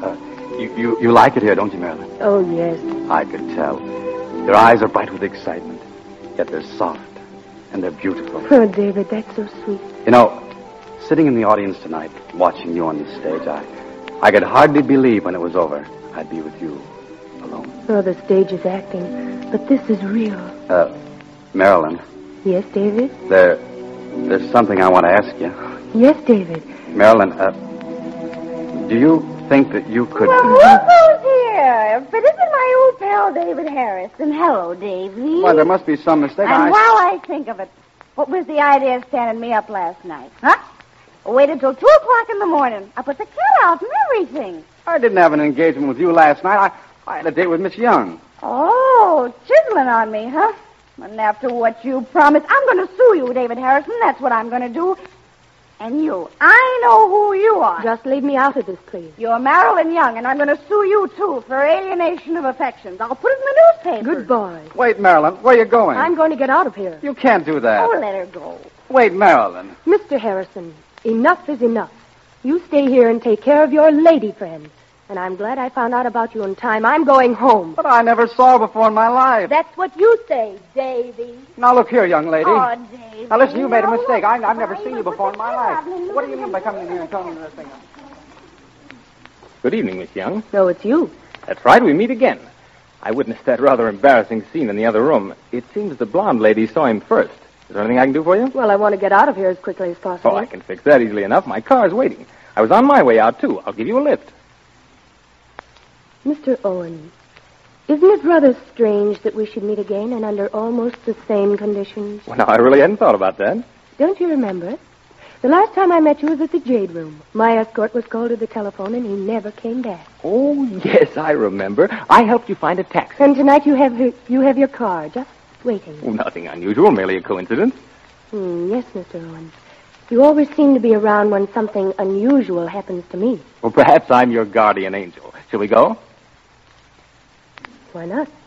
You like it here, don't you, Marilyn? Oh, yes. I could tell. Your eyes are bright with excitement, yet they're soft, and they're beautiful. Oh, David, that's so sweet. You know, sitting in the audience tonight, watching you on the stage, I could hardly believe when it was over I'd be with you, alone. Oh, the stage is acting, but this is real. Marilyn. Yes, David? There's something I want to ask you. Yes, David. Marilyn, do you think that you could... Well, who's here? But isn't my old pal David Harrison. Hello, Davy. Well, there must be some mistake. And while I think of it, what was the idea of standing me up last night? Huh? I waited till 2 o'clock in the morning. I put the cat out and everything. I didn't have an engagement with you last night. I had a date with Miss Young. Oh, chiseling on me, huh? And after what you promised, I'm going to sue you, David Harrison. That's what I'm going to do. And you, I know who you are. Just leave me out of this, please. You're Marilyn Young, and I'm going to sue you, too, for alienation of affections. I'll put it in the newspaper. Good boy. Wait, Marilyn, where are you going? I'm going to get out of here. You can't do that. Oh, let her go. Wait, Marilyn. Mr. Harrison, enough is enough. You stay here and take care of your lady friend. And I'm glad I found out about you in time. I'm going home. But I never saw her before in my life. That's what you say, Davy. Now, look here, young lady. Oh, Davy. Now, listen, you made a mistake. I've never seen you before in my life. What do you mean by coming in here and telling me this thing? Good evening, Miss Young. No, it's you. That's right, we meet again. I witnessed that rather embarrassing scene in the other room. It seems the blonde lady saw him first. Is there anything I can do for you? Well, I want to get out of here as quickly as possible. Oh, I can fix that easily enough. My car's waiting. I was on my way out, too. I'll give you a lift. Mr. Owen, isn't it rather strange that we should meet again and under almost the same conditions? Well, now, I really hadn't thought about that. Don't you remember? The last time I met you was at the Jade Room. My escort was called to the telephone, and he never came back. Oh, yes, I remember. I helped you find a taxi. And tonight you have your car, just waiting. Oh, nothing unusual, merely a coincidence. Yes, Mr. Owen. You always seem to be around when something unusual happens to me. Well, perhaps I'm your guardian angel. Shall we go? Why not?